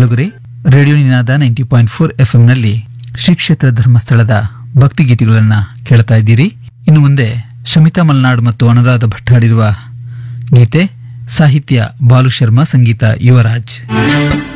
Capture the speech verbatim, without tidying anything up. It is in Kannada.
ಕೇಳುಗರೆ, ರೇಡಿಯೋ ನಿನಾದ ninety point four F M ನಲ್ಲಿ ಶ್ರೀ ಕ್ಷೇತ್ರ ಧರ್ಮಸ್ಥಳದ ಭಕ್ತಿಗೀತೆಗಳನ್ನ ಕೇಳ್ತಾ ಇದ್ದೀರಿ. ಇನ್ನು ಮುಂದೆ ಶಮಿತಾ ಮಲ್ನಾಡ್ ಮತ್ತು ಅನುರಾಧ ಭಟ್ ಹಾಡಿರುವ ಗೀತೆ, ಸಾಹಿತ್ಯ ಬಾಲು ಶರ್ಮಾ, ಸಂಗೀತ ಯುವರಾಜ್.